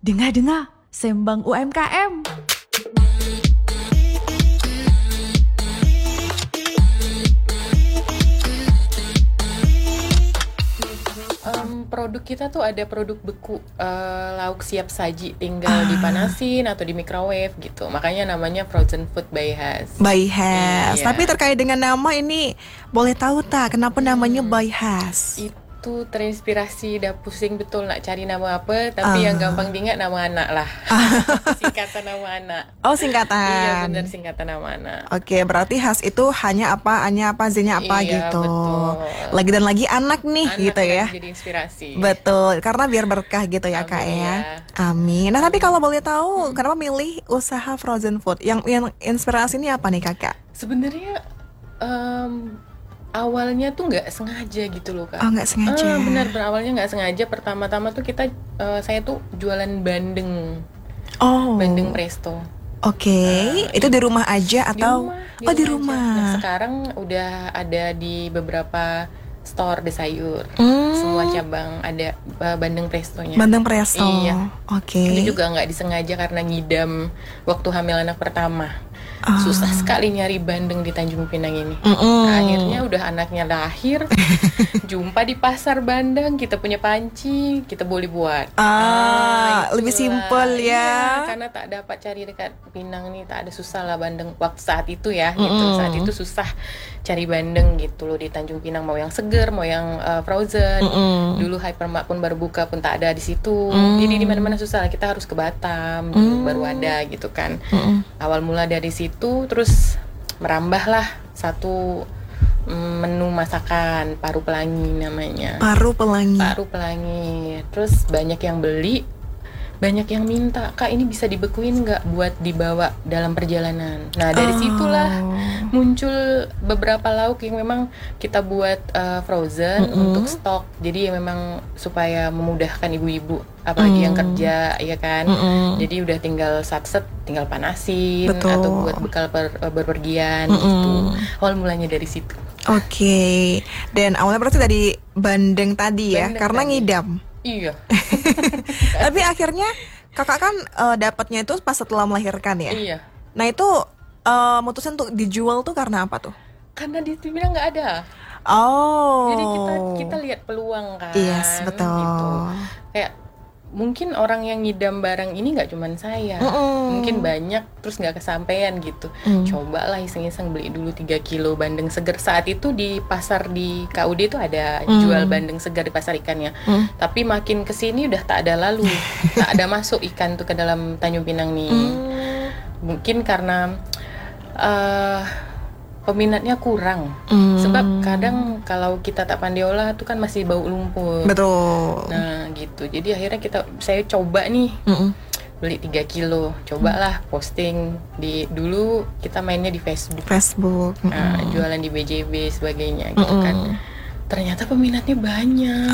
Dengar-dengar, Sembang UMKM. Produk kita tuh ada produk beku, lauk siap saji, tinggal dipanasin atau di microwave gitu. Makanya namanya Frozen Food by Has. By Has. Iya. Tapi terkait dengan nama ini, boleh tahu tak kenapa namanya By Has? Itu terinspirasi, udah pusing betul nak cari nama apa, tapi yang gampang diingat nama anak lah. Singkatan nama anak. Oh, singkatan. Iya benar, singkatan nama anak. Oke, berarti Has itu hanya apa, A-nya apa, Z-nya apa Iya, gitu. betul. Lagi dan lagi anak nih Anak gitu ya. jadi inspirasi. Betul, karena biar berkah gitu ya Kak Amin, ya. ya. Amin. Nah, tapi kalau boleh tahu, kenapa milih usaha frozen food? Yang inspirasi ini apa nih Kakak? Sebenarnya awalnya tuh nggak sengaja gitu loh Kak. Oh, nggak sengaja. Benar, berawalnya nggak sengaja. Pertama-tama tuh saya tuh jualan bandeng, Oh. bandeng presto. Oke, itu di rumah aja atau? Di Di aja. rumah. Nah sekarang udah ada di beberapa store di sayur. Semua cabang ada bandeng prestonya. Bandeng presto. Iya. Oke. Ini juga nggak disengaja karena ngidam waktu hamil anak pertama. Susah sekali nyari bandeng di Tanjung Pinang ini. Akhirnya udah anaknya lahir, jumpa di pasar Bandeng, kita punya panci, kita boleh buat. Lebih Itulah. simpel ya. Iya, karena tak dapat cari dekat Pinang nih, tak ada, susah lah bandeng waktu saat itu ya, gitu. Saat itu susah cari bandeng gitu loh di Tanjung Pinang, mau yang seger, mau yang frozen. Dulu Hypermart pun baru buka pun tak ada di situ. Jadi di mana-mana susah lah, kita harus ke Batam dulu baru ada gitu kan. Awal mula dari situ terus merambahlah satu menu masakan paru pelangi namanya. Paru pelangi. Paru pelangi. Terus banyak yang beli, banyak yang minta, Kak ini bisa dibekuin nggak buat dibawa dalam perjalanan. Nah dari situlah muncul beberapa lauk yang memang kita buat frozen untuk stok. Jadi memang supaya memudahkan ibu-ibu, apalagi yang kerja ya kan. Jadi udah tinggal set tinggal panasin. Betul. Atau buat bekal berpergian gitu. Awal mulanya dari situ. Oke. Dan awalnya berarti dari bandeng tadi ya, Bandeng karena tadi. ngidam. Iya. Tapi akhirnya kakak kan dapatnya itu pas setelah melahirkan ya. Iya. Nah itu mutusin untuk dijual tuh karena apa tuh? Karena di bilang nggak ada. Oh. Jadi kita lihat peluang kan. Yes, betul. Gitu. Kayak mungkin orang yang ngidam barang ini nggak cuman saya, mungkin banyak, terus nggak kesampaian gitu. Cobalah iseng-iseng beli dulu 3 kilo bandeng segar. Saat itu di pasar di KUD itu ada jual bandeng segar di pasar ikannya. Tapi makin kesini udah tak ada lalu, tak ada masuk ikan tuh ke dalam Tanjung Pinang nih. Mungkin karena peminatnya kurang. Sebab kadang kalau kita tak pandai olah tuh kan masih bau lumpur. Betul. Nah gitu, jadi akhirnya saya coba nih beli 3 kilo, cobalah posting dulu kita mainnya di Facebook, nah, jualan di BJB sebagainya gitu kan. Ternyata peminatnya banyak.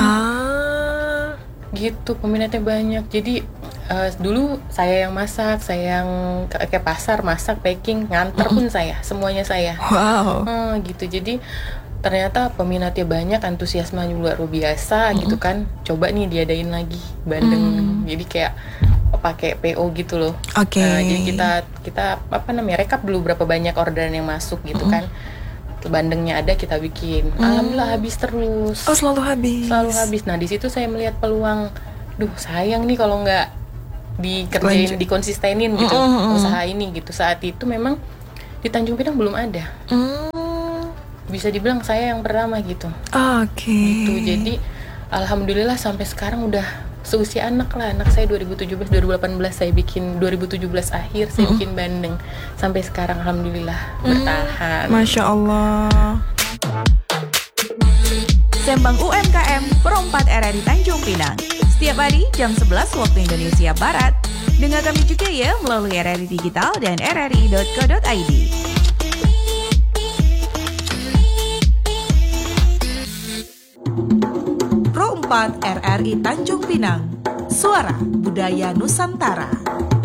Gitu, peminatnya banyak. Jadi dulu saya yang masak, saya yang ke pasar masak, packing, nganter pun saya, semuanya saya. Wow. Gitu. Jadi ternyata peminatnya banyak, antusiasmenya luar biasa gitu kan. Coba nih diadain lagi bandeng. Jadi kayak pakai PO gitu loh. Oke. Jadi kita rekap dulu berapa banyak orderan yang masuk gitu kan. Bandengnya ada, kita bikin. Alhamdulillah habis terus. Oh, selalu habis. Selalu habis. Nah di situ saya melihat peluang. Duh sayang nih kalau nggak dikerjain, dikonsistenin gitu usaha ini gitu. Saat itu memang di Tanjung Pinang belum ada. Bisa dibilang saya yang pertama gitu. Oke. Gitu. Jadi alhamdulillah sampai sekarang udah seusia anak lah. Anak saya 2017 2018 saya bikin, 2017 akhir saya bikin bandeng. Sampai sekarang alhamdulillah bertahan. Masya Allah. Sembang UMKM Perompat RRI Tanjung Pinang. Setiap hari jam 11 waktu Indonesia Barat. Dengar kami juga ya melalui RRI Digital dan rri.co.id. Pro 4 RRI Tanjung Pinang. Suara Budaya Nusantara.